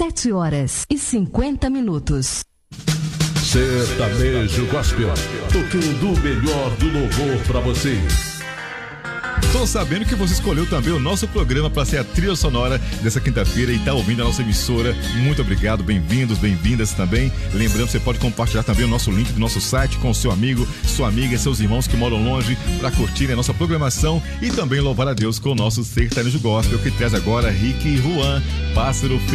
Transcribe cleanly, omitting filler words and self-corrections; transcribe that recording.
7h50. Sertanejo Gospel, tocando o melhor do louvor pra você. Tô sabendo que você escolheu também o nosso programa para ser a trilha sonora dessa quinta-feira e tá ouvindo a nossa emissora. Muito obrigado, bem-vindos, bem-vindas também. Lembrando, você pode compartilhar também o nosso link do nosso site com seu amigo, sua amiga, seus irmãos que moram longe para curtirem a nossa programação e também louvar a Deus com o nosso Sertanejo Gospel, que traz agora Rick e Juan, Pássaro